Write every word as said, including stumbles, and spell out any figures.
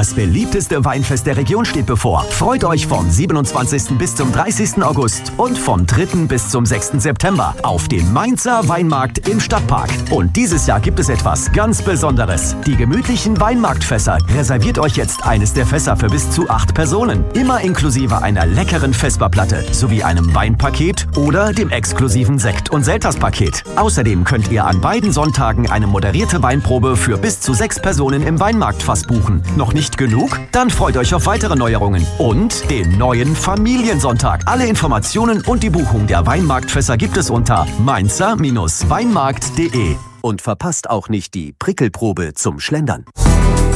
Das beliebteste Weinfest der Region steht bevor. Freut euch vom siebenundzwanzigsten bis zum dreißigsten August und vom dritten bis zum sechsten September auf dem Mainzer Weinmarkt im Stadtpark. Und dieses Jahr gibt es etwas ganz Besonderes. Die gemütlichen Weinmarktfässer. Reserviert euch jetzt eines der Fässer für bis zu acht Personen. Immer inklusive einer leckeren Vesperplatte sowie einem Weinpaket oder dem exklusiven Sekt- und Selterspaket. Außerdem könnt ihr an beiden Sonntagen eine moderierte Weinprobe für bis zu sechs Personen im Weinmarktfass buchen. Noch nicht genug? Dann freut euch auf weitere Neuerungen und den neuen Familiensonntag. Alle Informationen und die Buchung der Weinmarktfässer gibt es unter mainzer Weinmarkt punkt de. Und verpasst auch nicht die Prickelprobe zum Schlendern.